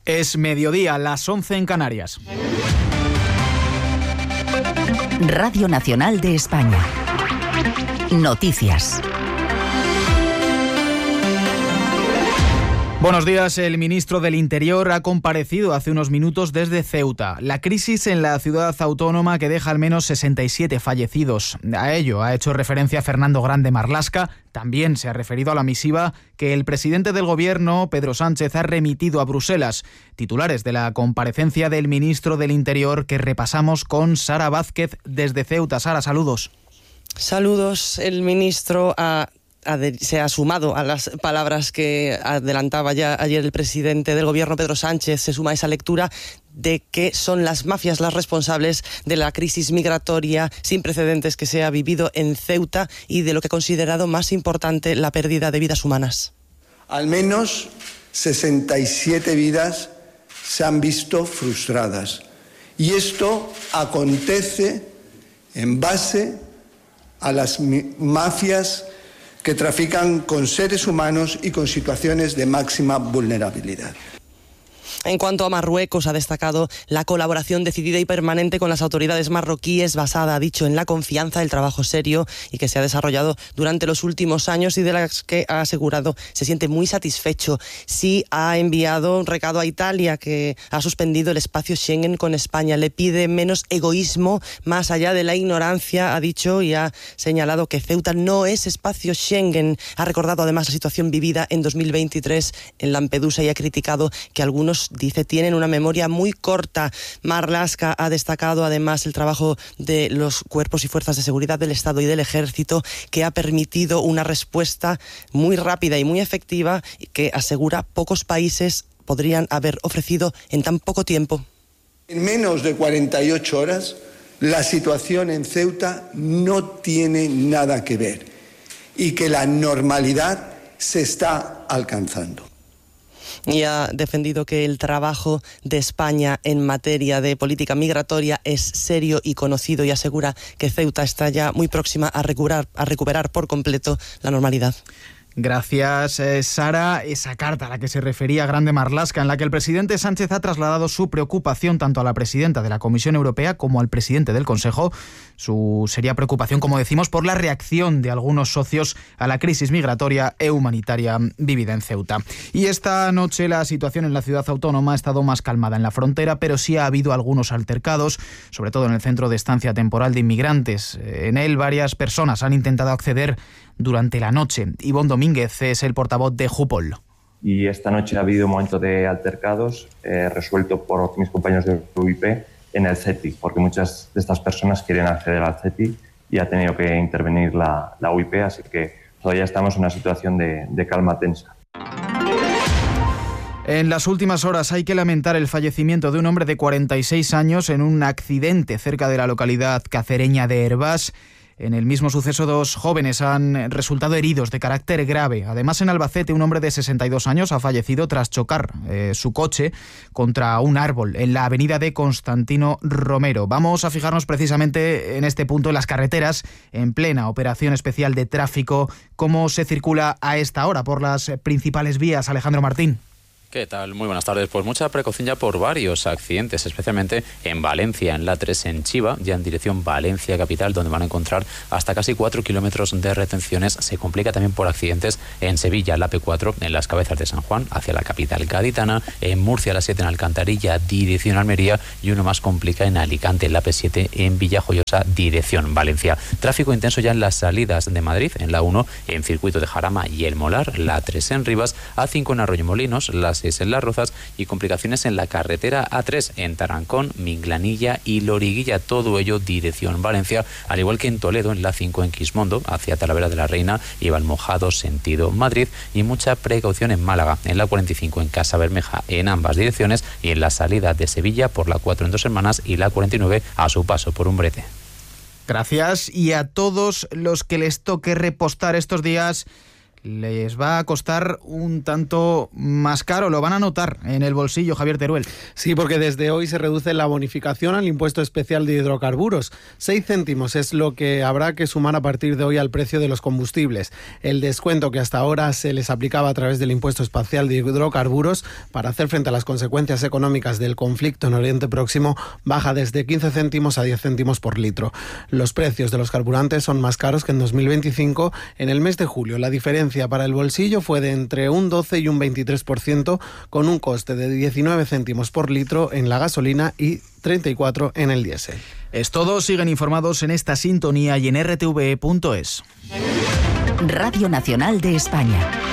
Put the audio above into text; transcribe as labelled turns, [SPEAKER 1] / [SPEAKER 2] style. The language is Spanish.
[SPEAKER 1] Es mediodía, las 11 en Canarias.
[SPEAKER 2] Radio Nacional de España. Noticias.
[SPEAKER 1] Buenos días. El ministro del Interior ha comparecido hace unos minutos desde Ceuta. La crisis en la ciudad autónoma que deja al menos 67 fallecidos. A ello ha hecho referencia Fernando Grande Marlaska. También se ha referido a la misiva que el presidente del Gobierno, Pedro Sánchez, ha remitido a Bruselas. Titulares de la comparecencia del ministro del Interior que repasamos con Sara Vázquez desde Ceuta. Sara, saludos.
[SPEAKER 3] Saludos. El ministro se ha sumado a las palabras que adelantaba ya ayer el presidente del Gobierno, Pedro Sánchez. Se suma a esa lectura de que son las mafias las responsables de la crisis migratoria sin precedentes que se ha vivido en Ceuta y de lo que ha considerado más importante, la pérdida de vidas humanas.
[SPEAKER 4] Al menos 67 vidas se han visto frustradas. Y esto acontece en base a las mafias que trafican con seres humanos y con situaciones de máxima vulnerabilidad.
[SPEAKER 3] En cuanto a Marruecos, ha destacado la colaboración decidida y permanente con las autoridades marroquíes, basada, ha dicho, en la confianza, el trabajo serio y que se ha desarrollado durante los últimos años y de las que ha asegurado se siente muy satisfecho. Sí ha enviado un recado a Italia, que ha suspendido el espacio Schengen con España. Le pide menos egoísmo, más allá de la ignorancia, ha dicho, y ha señalado que Ceuta no es espacio Schengen. Ha recordado además la situación vivida en 2023 en Lampedusa y ha criticado que algunos, dice, tienen una memoria muy corta. Marlaska ha destacado además el trabajo de los cuerpos y fuerzas de seguridad del Estado y del Ejército, que ha permitido una respuesta muy rápida y muy efectiva que, asegura, pocos países podrían haber ofrecido en tan poco tiempo.
[SPEAKER 4] En menos de 48 horas, la situación en Ceuta no tiene nada que ver y que la normalidad se está alcanzando.
[SPEAKER 3] Y ha defendido que el trabajo de España en materia de política migratoria es serio y conocido y asegura que Ceuta está ya muy próxima a recuperar por completo la normalidad.
[SPEAKER 1] Gracias, Sara. Esa carta a la que se refería Grande Marlaska, en la que el presidente Sánchez ha trasladado su preocupación tanto a la presidenta de la Comisión Europea como al presidente del Consejo. Su seria preocupación, como decimos, por la reacción de algunos socios a la crisis migratoria e humanitaria vivida en Ceuta. Y esta noche la situación en la ciudad autónoma ha estado más calmada en la frontera, pero sí ha habido algunos altercados, sobre todo en el centro de estancia temporal de inmigrantes. En él varias personas han intentado acceder durante la noche. Ivonne Domínguez es el portavoz de Jupol.
[SPEAKER 5] Y esta noche ha habido un momento de altercados resuelto por mis compañeros de UIP en el CETI, porque muchas de estas personas quieren acceder al CETI y ha tenido que intervenir la UIP, así que todavía estamos en una situación de calma tensa.
[SPEAKER 1] En las últimas horas hay que lamentar el fallecimiento de un hombre de 46 años en un accidente cerca de la localidad cacereña de Hervás. En el mismo suceso, 2 jóvenes han resultado heridos de carácter grave. Además, en Albacete, un hombre de 62 años ha fallecido tras chocar su coche contra un árbol en la avenida de Constantino Romero. Vamos a fijarnos precisamente en este punto, en las carreteras, en plena operación especial de tráfico. ¿Cómo se circula a esta hora por las principales vías, Alejandro Martín?
[SPEAKER 6] ¿Qué tal? Muy buenas tardes. Pues mucha precaución ya por varios accidentes, especialmente en Valencia, en la 3 en Chiva, ya en dirección Valencia capital, donde van a encontrar hasta casi 4 kilómetros de retenciones. Se complica también por accidentes en Sevilla, la P4, en las Cabezas de San Juan, hacia la capital gaditana, en Murcia, la 7 en Alcantarilla, dirección Almería, y uno más complica en Alicante, la P7 en Villajoyosa, dirección Valencia. Tráfico intenso ya en las salidas de Madrid, en la 1, en Circuito de Jarama y El Molar, la 3 en Rivas, A5 en Arroyomolinos, las 6 en Las Rozas y complicaciones en la carretera A3 en Tarancón, Minglanilla y Loriguilla, todo ello dirección Valencia, al igual que en Toledo en la 5 en Quismondo hacia Talavera de la Reina y Valmojado sentido Madrid, y mucha precaución en Málaga en la 45 en Casa Bermeja en ambas direcciones y en la salida de Sevilla por la 4 en Dos Hermanas y la 49 a su paso por Umbrete.
[SPEAKER 1] Gracias. Y a todos los que les toque repostar estos días, les va a costar un tanto más caro, lo van a notar en el bolsillo, Javier Teruel.
[SPEAKER 7] Sí, porque desde hoy se reduce la bonificación al impuesto especial de hidrocarburos. 6 céntimos es lo que habrá que sumar a partir de hoy al precio de los combustibles. El descuento que hasta ahora se les aplicaba a través del impuesto especial de hidrocarburos para hacer frente a las consecuencias económicas del conflicto en Oriente Próximo baja desde 15 céntimos a 10 céntimos por litro. Los precios de los carburantes son más caros que en 2025. En el mes de julio la diferencia para el bolsillo fue de entre un 12 y un 23%, con un coste de 19 céntimos por litro en la gasolina y 34 en el diésel.
[SPEAKER 1] Es todo, siguen informados en esta sintonía y en rtve.es.
[SPEAKER 2] Radio Nacional de España.